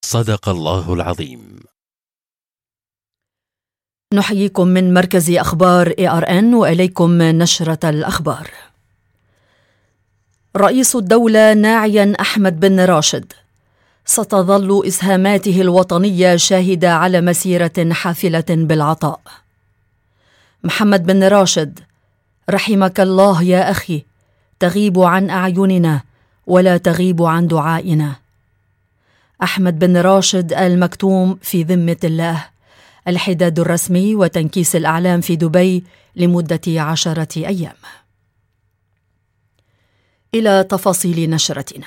صدق الله العظيم. نحييكم من مركز أخبار ARN وإليكم نشرة الأخبار. رئيس الدولة ناعيا أحمد بن راشد: ستظل إسهاماته الوطنية شاهدة على مسيرة حافلة بالعطاء. محمد بن راشد: رحمك الله يا أخي، تغيب عن أعيننا ولا تغيب عن دعائنا. أحمد بن راشد آل مكتوم في ذمة الله. الحداد الرسمي وتنكيس الأعلام في دبي لمدة 10 أيام. إلى تفاصيل نشرتنا.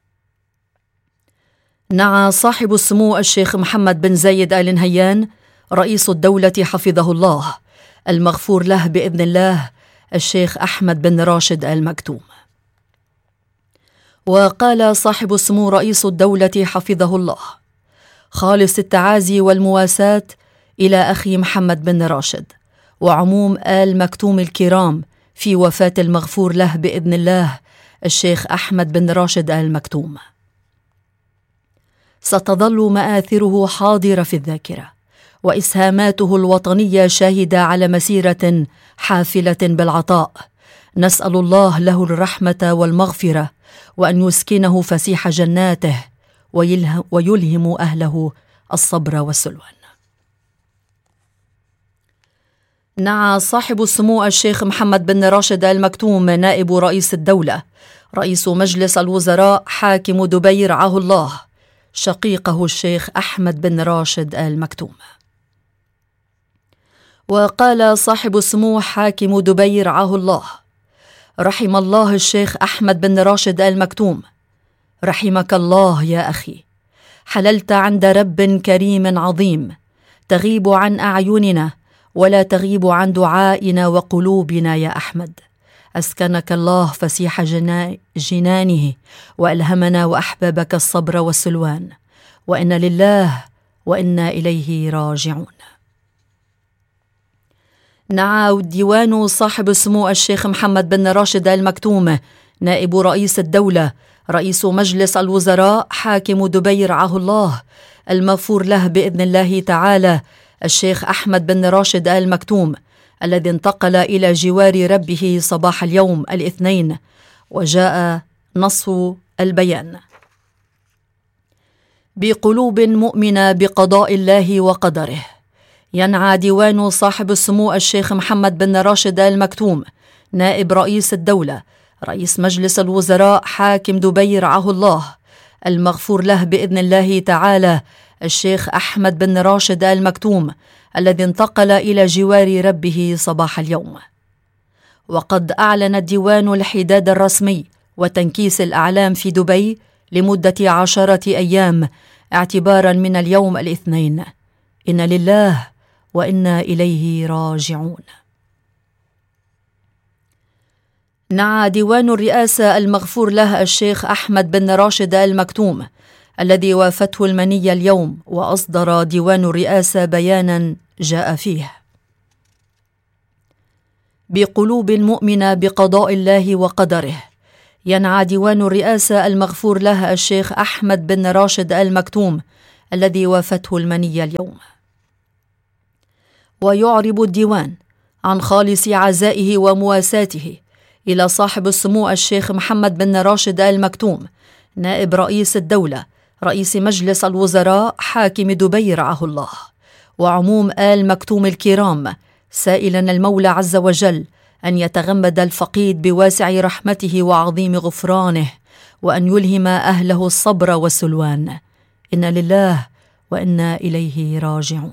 نعى صاحب السمو الشيخ محمد بن زايد آل نهيان رئيس الدولة حفظه الله المغفور له بإذن الله الشيخ أحمد بن راشد آل مكتوم. وقال صاحب السمو رئيس الدولة حفظه الله: خالص التعازي والمواساة إلى أخي محمد بن راشد وعموم آل مكتوم الكرام في وفاة المغفور له بإذن الله الشيخ أحمد بن راشد آل مكتوم. ستظل مآثره حاضرة في الذاكرة، وإسهاماته الوطنية شاهدة على مسيرة حافلة بالعطاء. نسأل الله له الرحمة والمغفرة، وأن يسكنه فسيح جناته ويلهم أهله الصبر والسلوان. نعى صاحب السمو الشيخ محمد بن راشد آل مكتوم نائب رئيس الدولة رئيس مجلس الوزراء حاكم دبي رعاه الله شقيقه الشيخ أحمد بن راشد آل مكتوم. وقال صاحب السمو حاكم دبي رعاه الله: رحم الله الشيخ أحمد بن راشد آل مكتوم، رحمك الله يا أخي، حللت عند رب كريم عظيم، تغيب عن أعيننا ولا تغيب عن دعائنا وقلوبنا يا أحمد. أسكنك الله فسيح جنانه وألهمنا وأحبابك الصبر والسلوان، وإن لله وإنا إليه راجعون. نعى ديوان صاحب السمو الشيخ محمد بن راشد آل مكتوم نائب رئيس الدولة رئيس مجلس الوزراء حاكم دبي رعاه الله المغفور له بإذن الله تعالى الشيخ أحمد بن راشد آل مكتوم، الذي انتقل إلى جوار ربه صباح اليوم الاثنين. وجاء نص البيان: بقلوب مؤمنة بقضاء الله وقدره، ينعى ديوان صاحب السمو الشيخ محمد بن راشد آل مكتوم نائب رئيس الدولة رئيس مجلس الوزراء حاكم دبي رعاه الله المغفور له بإذن الله تعالى الشيخ أحمد بن راشد آل مكتوم، الذي انتقل إلى جوار ربه صباح اليوم. وقد أعلن الديوان الحداد الرسمي وتنكيس الأعلام في دبي لمدة 10 أيام اعتبارا من اليوم الاثنين. إن لله وإنا إليه راجعون. نعى ديوان الرئاسة المغفور له الشيخ أحمد بن راشد آل مكتوم، الذي وافته المنية اليوم، وأصدر ديوان الرئاسة بيانا جاء فيه: بقلوب المؤمنة بقضاء الله وقدره، ينعى ديوان الرئاسة المغفور له الشيخ أحمد بن راشد آل مكتوم، الذي وافته المنية اليوم. ويعرب الديوان عن خالص عزائه ومواساته إلى صاحب السمو الشيخ محمد بن راشد آل مكتوم نائب رئيس الدولة رئيس مجلس الوزراء حاكم دبي رعاه الله وعموم آل مكتوم الكرام، سائلا المولى عز وجل أن يتغمد الفقيد بواسع رحمته وعظيم غفرانه، وأن يلهم أهله الصبر والسلوان. إن لله وإنا إليه راجعون.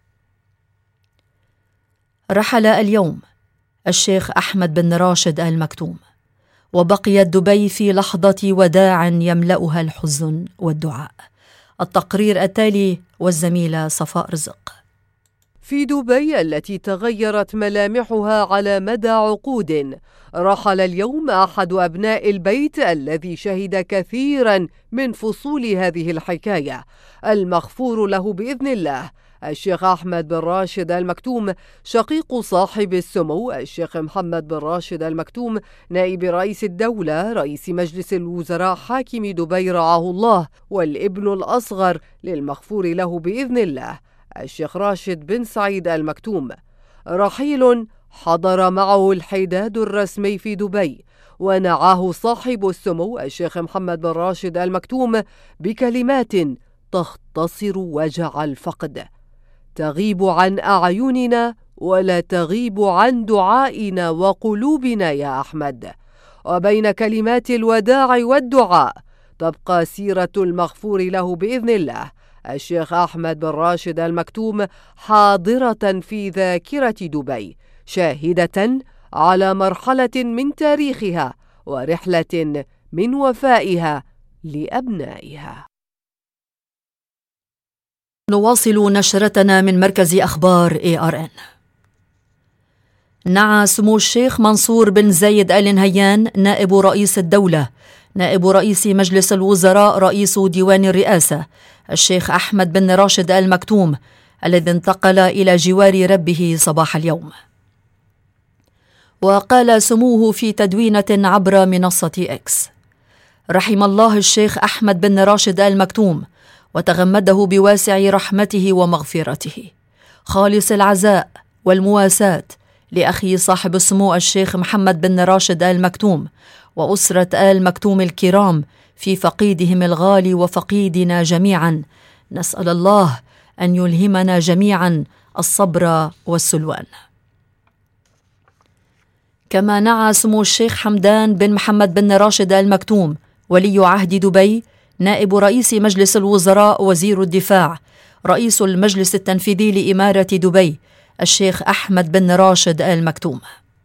رحل اليوم الشيخ أحمد بن راشد آل مكتوم، وبقيت دبي في لحظة وداع يملأها الحزن والدعاء. التقرير التالي والزميلة صفاء رزق. في دبي التي تغيرت ملامحها على مدى عقود، رحل اليوم أحد أبناء البيت الذي شهد كثيرا من فصول هذه الحكاية، المغفور له بإذن الله الشيخ أحمد بن راشد المكتوم شقيق صاحب السمو الشيخ محمد بن راشد المكتوم نائب رئيس الدولة رئيس مجلس الوزراء حاكم دبي رعاه الله، والابن الأصغر للمغفور له بإذن الله الشيخ راشد بن سعيد المكتوم، رحيل حضر معه الحداد الرسمي في دبي، ونعاه صاحب السمو الشيخ محمد بن راشد المكتوم بكلمات تختصر وجع الفقد: تغيب عن أعيننا ولا تغيب عن دعائنا وقلوبنا يا أحمد. وبين كلمات الوداع والدعاء تبقى سيرة المغفور له بإذن الله الشيخ أحمد بن راشد المكتوم حاضرة في ذاكرة دبي، شاهدة على مرحلة من تاريخها ورحلة من وفائها لأبنائها. نواصل نشرتنا من مركز أخبار ARN. نعى سمو الشيخ منصور بن زايد آل نهيان نائب رئيس الدولة نائب رئيس مجلس الوزراء رئيس ديوان الرئاسة الشيخ أحمد بن راشد آل مكتوم الذي انتقل إلى جوار ربه صباح اليوم. وقال سموه في تدوينة عبر منصة إكس: رحم الله الشيخ أحمد بن راشد آل مكتوم وتغمده بواسع رحمته ومغفرته. خالص العزاء والمواساة لأخي صاحب السمو الشيخ محمد بن راشد آل مكتوم وأسرة آل مكتوم الكرام في فقيدهم الغالي وفقيدنا جميعا. نسأل الله أن يلهمنا جميعا الصبر والسلوان. كما نعى سمو الشيخ حمدان بن محمد بن راشد آل مكتوم ولي عهد دبي نائب رئيس مجلس الوزراء وزير الدفاع رئيس المجلس التنفيذي لإمارة دبي الشيخ أحمد بن راشد آل مكتوم.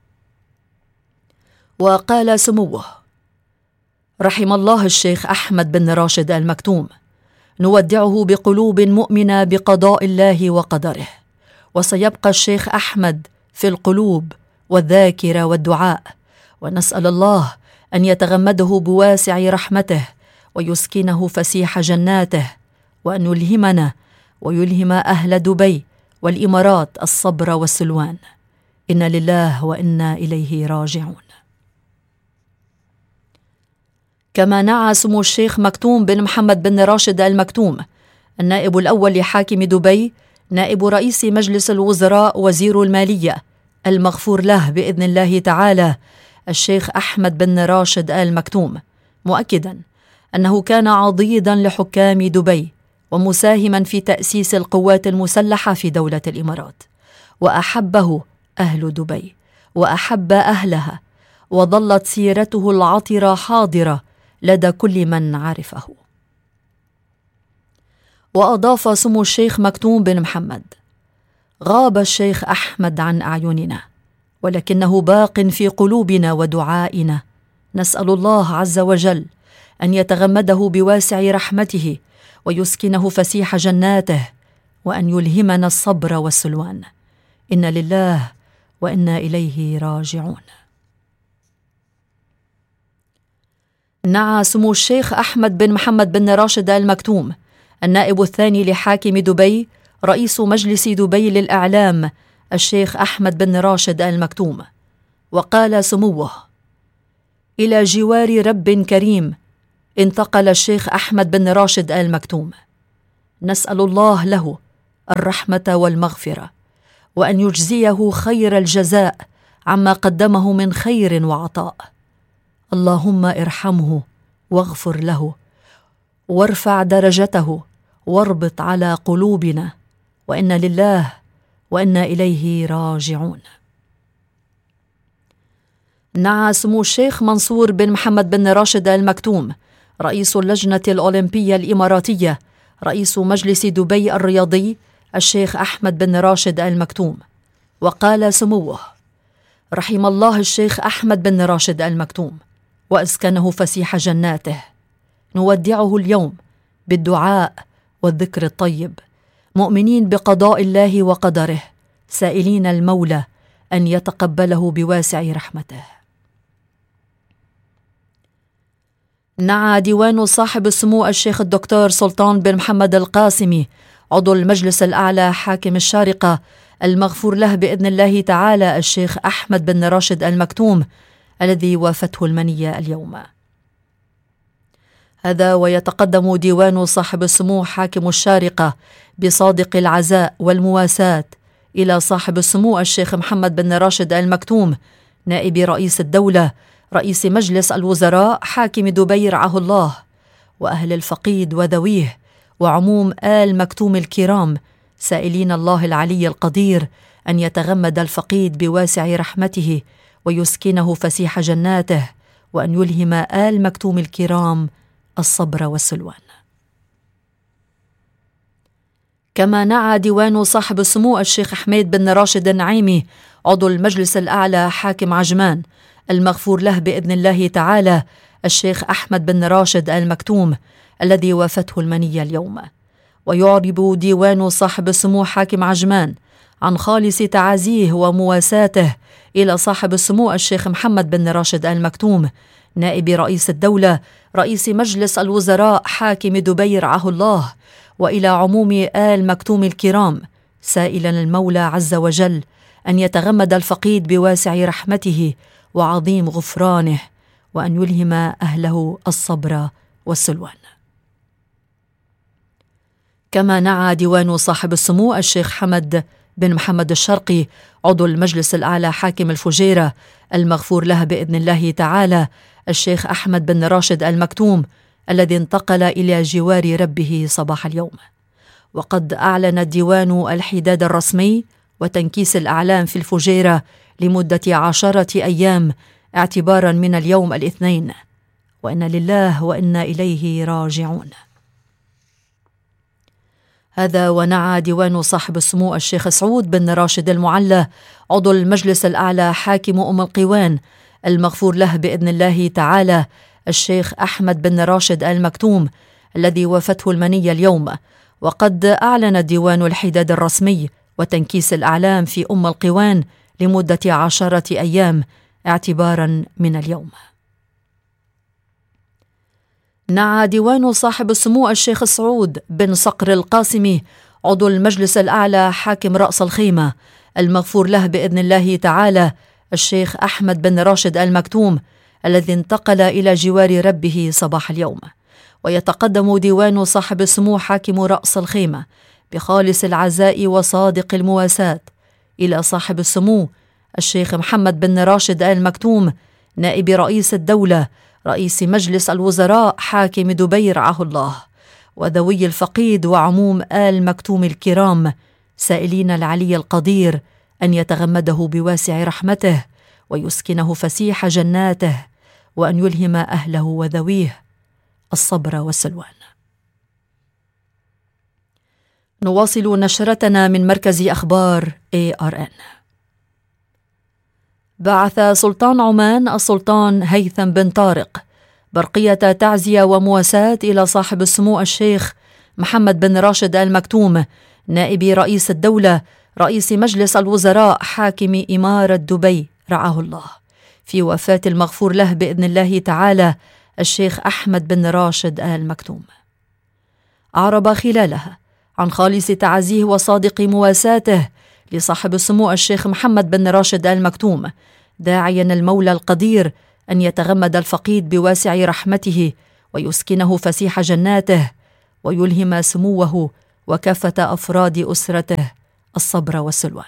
وقال سموه: رحم الله الشيخ أحمد بن راشد آل مكتوم، نودعه بقلوب مؤمنة بقضاء الله وقدره، وسيبقى الشيخ أحمد في القلوب والذاكرة والدعاء، ونسأل الله أن يتغمده بواسع رحمته ويسكنه فسيح جناته، وأن يلهمنا ويلهم أهل دبي والإمارات الصبر والسلوان. إنا لله وإنا إليه راجعون. كما نعى سمو الشيخ مكتوم بن محمد بن راشد آل مكتوم النائب الأول لحاكم دبي نائب رئيس مجلس الوزراء وزير المالية المغفور له بإذن الله تعالى الشيخ أحمد بن راشد آل مكتوم، مؤكدا أنه كان عضيدا لحكام دبي ومساهما في تأسيس القوات المسلحة في دولة الإمارات، وأحبه أهل دبي وأحب أهلها، وظلت سيرته العطرة حاضرة لدى كل من عرفه. وأضاف سمو الشيخ مكتوم بن محمد: غاب الشيخ أحمد عن أعيننا ولكنه باق في قلوبنا ودعائنا. نسأل الله عز وجل أن يتغمده بواسع رحمته ويسكنه فسيح جناته، وأن يلهمنا الصبر والسلوان. إنا لله وإنا إليه راجعون. نعى سمو الشيخ أحمد بن محمد بن راشد آل مكتوم النائب الثاني لحاكم دبي رئيس مجلس دبي للإعلام الشيخ أحمد بن راشد آل مكتوم، وقال سموه: إلى جوار رب كريم انتقل الشيخ أحمد بن راشد آل مكتوم. نسأل الله له الرحمة والمغفرة، وأن يجزيه خير الجزاء عما قدمه من خير وعطاء. اللهم ارحمه واغفر له وارفع درجته واربط على قلوبنا، وإنا لله وإنا إليه راجعون. نعى سمو الشيخ منصور بن محمد بن راشد آل مكتوم رئيس اللجنة الأولمبية الإماراتية رئيس مجلس دبي الرياضي الشيخ أحمد بن راشد آل مكتوم، وقال سموه: رحم الله الشيخ أحمد بن راشد آل مكتوم وأسكنه فسيح جناته. نودعه اليوم بالدعاء والذكر الطيب، مؤمنين بقضاء الله وقدره، سائلين المولى أن يتقبله بواسع رحمته. نعى ديوان صاحب السمو الشيخ الدكتور سلطان بن محمد القاسمي عضو المجلس الأعلى حاكم الشارقة المغفور له بإذن الله تعالى الشيخ أحمد بن راشد المكتوم الذي وافته المنية اليوم. هذا ويتقدم ديوان صاحب السمو حاكم الشارقة بصادق العزاء والمواساة إلى صاحب السمو الشيخ محمد بن راشد المكتوم نائب رئيس الدولة رئيس مجلس الوزراء حاكم دبي رعاه الله، وأهل الفقيد وذويه وعموم آل مكتوم الكرام، سائلين الله العلي القدير أن يتغمد الفقيد بواسع رحمته ويسكنه فسيح جناته، وأن يلهم آل مكتوم الكرام الصبر والسلوان. كما نعى ديوان صاحب السمو الشيخ حميد بن راشد النعيمي عضو المجلس الأعلى حاكم عجمان المغفور له بإذن الله تعالى الشيخ أحمد بن راشد المكتوم الذي وافته المنية اليوم. ويعرب ديوان صاحب السمو حاكم عجمان عن خالص تعازيه ومواساته إلى صاحب السمو الشيخ محمد بن راشد المكتوم نائب رئيس الدولة رئيس مجلس الوزراء حاكم دبي رعاه الله، وإلى عموم آل مكتوم الكرام، سائلا المولى عز وجل أن يتغمد الفقيد بواسع رحمته وعظيم غفرانه، وأن يلهم أهله الصبر والسلوان. كما نعى ديوان صاحب السمو الشيخ حمد بن محمد الشرقي عضو المجلس الأعلى حاكم الفجيرة المغفور له بإذن الله تعالى الشيخ أحمد بن راشد المكتوم الذي انتقل إلى جوار ربه صباح اليوم. وقد أعلن الديوان الحداد الرسمي وتنكيس الأعلام في الفجيرة لمدة 10 أيام اعتبارا من اليوم الاثنين، وإنا لله وإنا إليه راجعون. هذا ونعى ديوان صاحب السمو الشيخ سعود بن راشد المعلى عضو المجلس الأعلى حاكم أم القوان المغفور له بإذن الله تعالى الشيخ أحمد بن راشد المكتوم الذي وافته المنية اليوم. وقد أعلن الديوان الحداد الرسمي وتنكيس الأعلام في أم القوان لمدة 10 أيام اعتبارا من اليوم. نعى ديوان صاحب السمو الشيخ سعود بن صقر القاسمي عضو المجلس الأعلى حاكم رأس الخيمة المغفور له بإذن الله تعالى الشيخ أحمد بن راشد المكتوم الذي انتقل إلى جوار ربه صباح اليوم. ويتقدم ديوان صاحب السمو حاكم رأس الخيمة بخالص العزاء وصادق المواساة إلى صاحب السمو الشيخ محمد بن راشد المكتوم نائب رئيس الدولة رئيس مجلس الوزراء حاكم دبي رعاه الله، وذوي الفقيد وعموم آل مكتوم الكرام، سائلين العلي القدير أن يتغمده بواسع رحمته ويسكنه فسيح جناته، وأن يلهم أهله وذويه الصبر والسلوان. نواصل نشرتنا من مركز أخبار ARN. بعث سلطان عمان السلطان هيثم بن طارق برقية تعزية ومواساة إلى صاحب السمو الشيخ محمد بن راشد المكتوم نائب رئيس الدولة رئيس مجلس الوزراء حاكم إمارة دبي رعاه الله في وفاة المغفور له بإذن الله تعالى الشيخ أحمد بن راشد المكتوم. أعرب خلالها عن خالص تعزيه وصادق مواساته لصاحب السمو الشيخ محمد بن راشد المكتوم، داعيا المولى القدير أن يتغمد الفقيد بواسع رحمته ويسكنه فسيح جناته، ويلهم سموه وكافة أفراد أسرته الصبر والسلوان.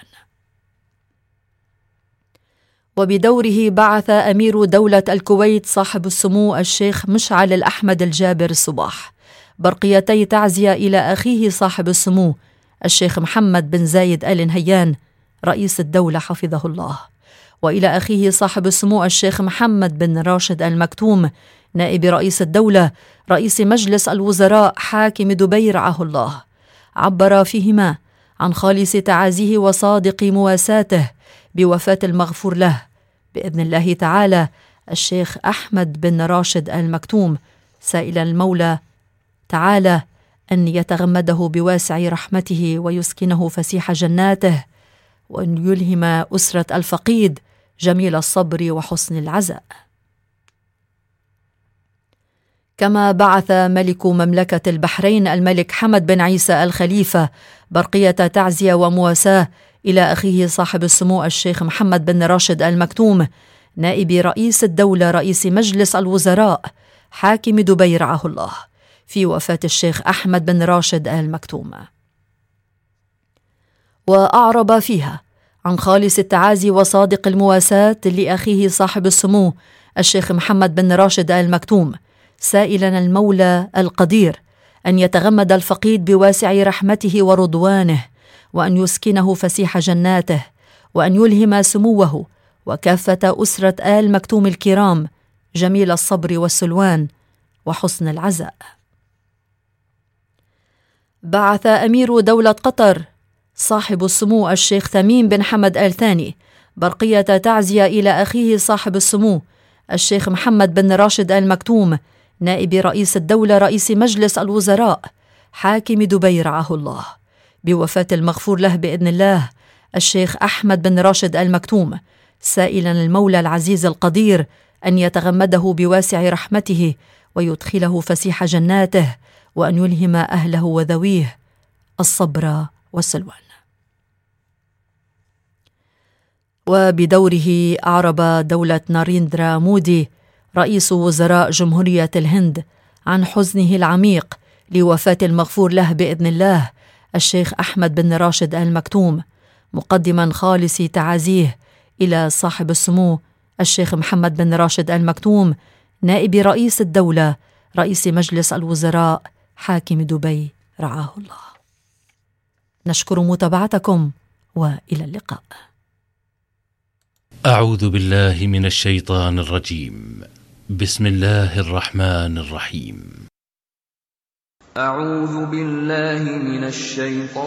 وبدوره بعث أمير دولة الكويت صاحب السمو الشيخ مشعل الأحمد الجابر الصباح برقيتي تعزية إلى أخيه صاحب السمو الشيخ محمد بن زايد آل نهيان رئيس الدولة حفظه الله، وإلى أخيه صاحب السمو الشيخ محمد بن راشد المكتوم نائب رئيس الدولة رئيس مجلس الوزراء حاكم دبي رعاه الله. عبر فيهما عن خالص تعازيه وصادق مواساته بوفاة المغفور له بإذن الله تعالى الشيخ أحمد بن راشد المكتوم، سائلا المولى تعالى أن يتغمده بواسع رحمته ويسكنه فسيح جناته، وأن يلهم أسرة الفقيد جميل الصبر وحسن العزاء. كما بعث ملك مملكة البحرين الملك حمد بن عيسى الخليفة برقية تعزية ومواساة إلى أخيه صاحب السمو الشيخ محمد بن راشد المكتوم نائب رئيس الدولة رئيس مجلس الوزراء حاكم دبي رعاه الله في وفاة الشيخ أحمد بن راشد المكتوم. وأعرب فيها عن خالص التعازي وصادق المواساة لأخيه صاحب السمو الشيخ محمد بن راشد المكتوم، سائلا المولى القدير أن يتغمد الفقيد بواسع رحمته ورضوانه، وأن يسكنه فسيح جناته، وأن يلهم سموه وكافة أسرة آل مكتوم الكرام جميل الصبر والسلوان وحسن العزاء. بعث أمير دولة قطر صاحب السمو الشيخ تميم بن حمد آل ثاني برقية تعزية إلى أخيه صاحب السمو الشيخ محمد بن راشد المكتوم نائب رئيس الدولة رئيس مجلس الوزراء حاكم دبي رعاه الله بوفاة المغفور له بإذن الله الشيخ أحمد بن راشد المكتوم، سائلا المولى العزيز القدير أن يتغمده بواسع رحمته ويدخله فسيح جناته، وأن يلهم أهله وذويه الصبر والسلوان. وبدوره أعرب دولة ناريندرا مودي رئيس وزراء جمهورية الهند عن حزنه العميق لوفاة المغفور له بإذن الله الشيخ أحمد بن راشد المكتوم، مقدما خالص تعازيه إلى صاحب السمو الشيخ محمد بن راشد المكتوم نائب رئيس الدولة رئيس مجلس الوزراء حاكم دبي رعاه الله. نشكر متابعتكم وإلى اللقاء. أعوذ بالله من الشيطان الرجيم. بسم الله الرحمن الرحيم. أعوذ بالله من الشيطان